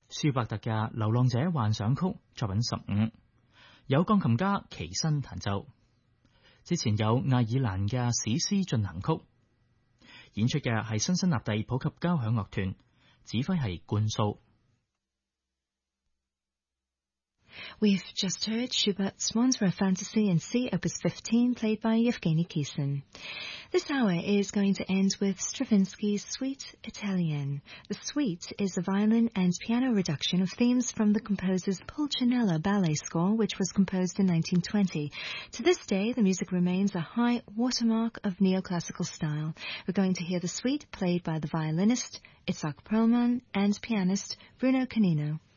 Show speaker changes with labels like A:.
A: 舒伯特嘅《流浪者幻想曲》作品15，有鋼琴家奇新彈奏。之前有愛爾蘭嘅史詩進行曲，演出嘅係辛辛那蒂普及交響樂團，指揮係冠蘇。
B: We've just heard Schubert's Wanderer Fantasy in C, Opus 15, played by Yevgeny Kissin. This hour is going to end with Stravinsky's Suite Italienne. The suite is a violin and piano reduction of themes from the composer's Pulcinella ballet score, which was composed in 1920. To this day, the music remains a high watermark of neoclassical style. We're going to hear the suite played by the violinist Itzhak Perlman and pianist Bruno Canino.